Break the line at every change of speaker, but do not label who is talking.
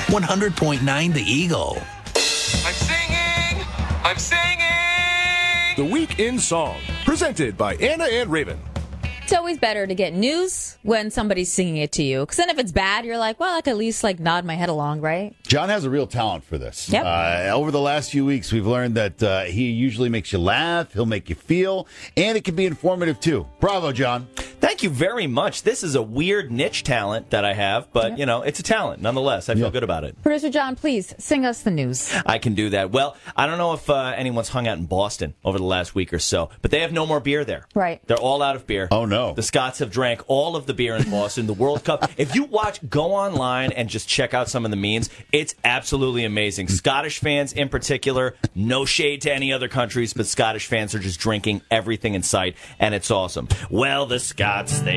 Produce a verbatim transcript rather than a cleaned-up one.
one hundred point nine The Eagle.
I'm singing! I'm singing!
The Week in Song, presented by Anna and Raven.
It's always better to get news when somebody's singing it to you. Because then if it's bad, you're like, well, I can at least like nod my head along, right?
John has a real talent for this.
Yep.
Uh, over the last few weeks, we've learned that uh, he usually makes you laugh, he'll make you feel, and it can be informative, too. Bravo, John.
Thank you very much. This is a weird niche talent that I have, but,
Yep.
you know, it's a talent nonetheless. I feel
Yeah.
good about it.
Producer John, please sing us the news.
I can do that. Well, I don't know if uh, anyone's hung out in Boston over the last week or so, but they have no more beer there.
Right.
They're all out of beer.
Oh, no.
The Scots have drank all of the beer in Boston, the World Cup. If you watch, go online and just check out some of the memes. It's absolutely amazing. Scottish fans in particular, no shade to any other countries, but Scottish fans are just drinking everything in sight, and it's awesome. Well, the Scots, they